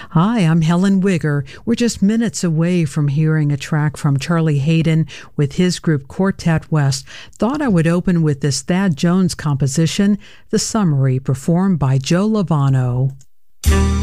Hi, I'm Helen Wigger. We're just minutes away from hearing a track from Charlie Haden with his group Quartet West. Thought I would open with this Thad Jones composition, The Summary, performed by Joe Lovano.